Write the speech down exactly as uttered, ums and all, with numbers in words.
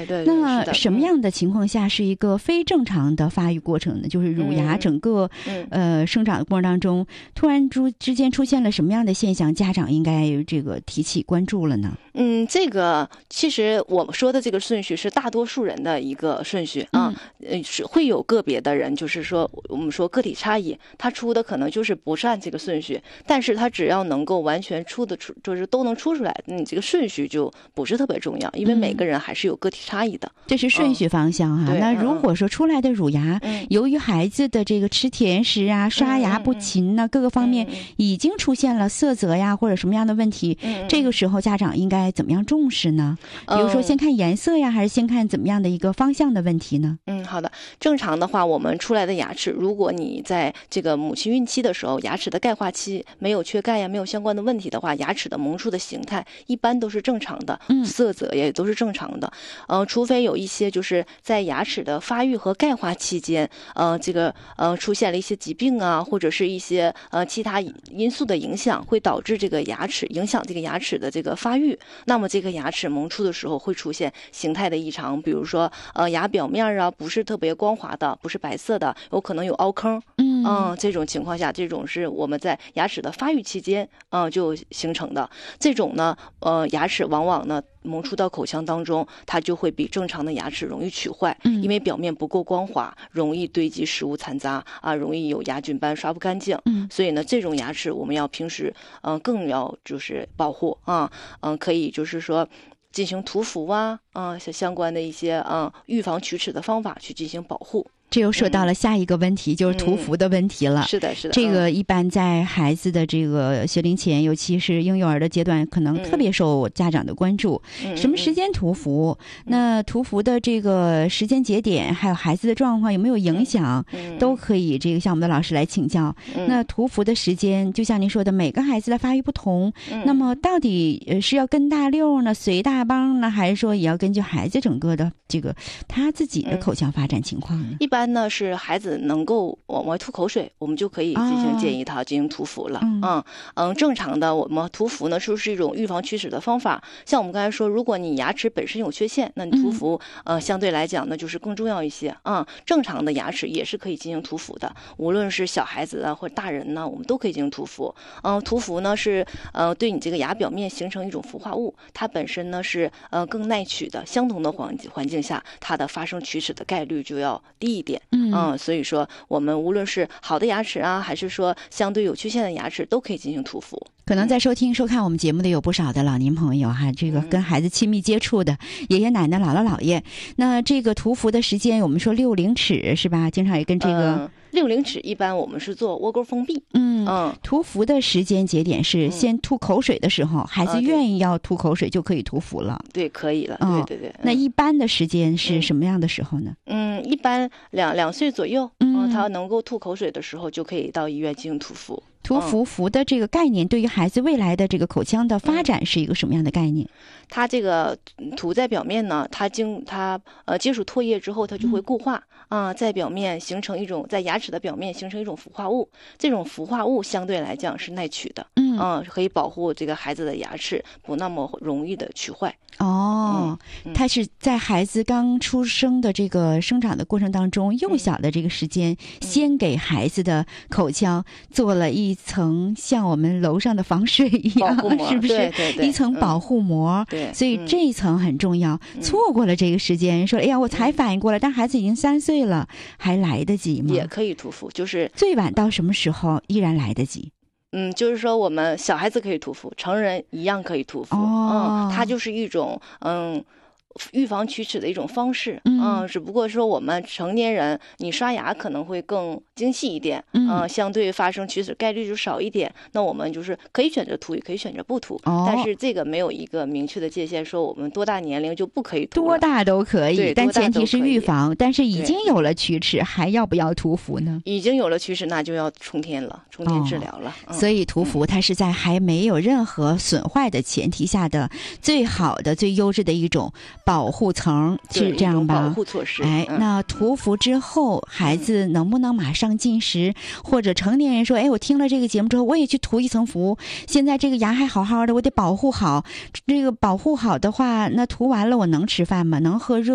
对对对。 那什么样的情况下是一个非正常的发育过程呢？就是乳牙整个、嗯、呃生长的过程当中，突然之之间出现了什么样的现象，家长应该这个提起关注了呢？ 嗯，这个其实我们说的这个顺序是大多数人的一个顺序啊，嗯，是会有个别的人，就是说我们说个体差异，他出的可能就是不是按这个顺序，但是他只要能够完全出的出，就是都能出出来，你这个顺序就不是特别重要，因为每个人还是有个体差异的。 嗯、这是顺序方向哈、啊嗯。那如果说出来的乳牙，嗯、由于孩子的这个吃甜食啊、刷牙不勤呐、啊，各个方面已经出现了色泽呀或者什么样的问题，嗯、这个时候家长应该怎么样重视呢？比如说先看颜色呀，还是先看怎么样的一个方向的问题呢？ 嗯，好的。正常的话，我们出来的牙齿，如果你在这个母亲孕期的时候，牙齿的钙化期没有缺钙呀，没有相关的问题的话，牙齿的萌出的形态一般都是正常的，色泽也都是正常的。呃，除非有一些就是在牙齿的发育和钙化期间，呃，这个呃出现了一些疾病啊，或者是一些呃其他因素的影响，会导致这个牙齿影响这个牙齿的这个发育，那么这个牙齿萌出的时候会出现形态的异常，比如说呃牙表面啊不是特别光滑的，不是白色的，有可能有凹坑，嗯嗯，这种情况下，这种是我们在牙齿的发育期间嗯就形成的。这种呢呃牙齿往往呢萌出到口腔当中，它就会比正常的牙齿容易龋坏，嗯、因为表面不够光滑，容易堆积食物残渣啊，容易有牙菌斑刷不干净。嗯，所以呢，这种牙齿我们要平时嗯、呃、更要就是保护啊，嗯、呃，可以就是说进行涂氟啊，啊、呃、相关的一些啊、呃、预防龋齿的方法去进行保护。 这又说到了下一个问题，嗯、就是涂氟的问题了。 是的，是的。 这个一般在孩子的这个学龄前，尤其是婴幼儿的阶段，可能特别受家长的关注。嗯、什么时间涂氟？嗯、那涂氟的这个时间节点，还有孩子的状况有没有影响，嗯、都可以这个向我们的老师来请教。嗯、那涂氟的时间，就像您说的，每个孩子的发育不同，嗯、那么到底是要跟大溜呢，随大帮呢，还是说也要根据孩子整个的这个他自己的口腔发展情况呢？ 嗯、一般。一般呢是孩子能够往外吐口水，我们就可以进行建议他进行涂氟了。嗯 嗯, 嗯，正常的我们涂氟呢是不是一种预防龋齿的方法？像我们刚才说，如果你牙齿本身有缺陷，那你涂氟、嗯、呃相对来讲呢就是更重要一些。嗯，正常的牙齿也是可以进行涂氟的，无论是小孩子啊或者大人呢，我们都可以进行涂氟。嗯，涂氟呢是呃对你这个牙表面形成一种氟化物，它本身呢是呃更耐龋的，相同的环环境下，它的发生龋齿的概率就要低一点。嗯, 嗯，所以说我们无论是好的牙齿啊，还是说相对有缺陷的牙齿，都可以进行涂氟。 可能在收听收看我们节目的有不少的老年朋友哈，这个跟孩子亲密接触的爷爷奶奶、姥姥姥爷，那这个涂氟的时间，我们说六龄齿是吧？经常也跟这个。 嗯六龄齿一般我们是做窝沟封闭。 嗯嗯，涂氟的时间节点是先吐口水的时候，嗯、孩子愿意要吐口水就可以涂氟了。 对，可以了。嗯、对对对。 那一般的时间是什么样的时候呢？ 嗯，一般两两岁左右，嗯，他能够吐口水的时候，就可以到医院进行涂氟。 涂氟氟的这个概念，对于孩子未来的这个口腔的发展是一个什么样的概念？ 它这个涂在表面呢，它经它呃接触唾液之后，它就会固化啊、嗯呃，在表面形成一种在牙齿的表面形成一种氟化物。这种氟化物相对来讲是耐龋的，嗯嗯、呃，可以保护这个孩子的牙齿不那么容易的龋坏。 哦、嗯嗯，它是在孩子刚出生的这个生长的过程当中，幼小的这个时间，嗯、先给孩子的口腔做了一层像我们楼上的防水一样，是不是？ 对对对， 一层保护膜。 嗯、对， 所以这一层很重要。嗯、错过了这个时间，说哎呀，我才反应过来，但孩子已经三岁了，还来得及吗？ 也可以涂氟，就是最晚到什么时候依然来得及？ 嗯，就是说我们小孩子可以涂氟，成人一样可以涂氟。哦、嗯，它就是一种嗯。预防龋齿的一种方式，嗯、呃，只不过说我们成年人，你刷牙可能会更精细一点，嗯、呃，相对发生龋齿概率就少一点。那我们就是可以选择涂，也可以选择不涂，哦、但是这个没有一个明确的界限，说我们多大年龄就不可以涂。 多大都可以，但前提是预防。但是已经有了龋齿，还要不要涂氟呢？ 已经有了龋齿，那就要冲天了，冲天治疗了。哦嗯、所以涂氟它是在还没有任何损坏的前提下的最好的、最优质的一种保护层。是这样吧？ 保护措施。 哎， 嗯、 那涂氟之后，孩子能不能马上进食？嗯、或者成年人说，哎，我听了这个节目之后，我也去涂一层氟。现在这个牙还好好的，我得保护好。这个保护好的话，那涂完了我能吃饭吗？能喝热？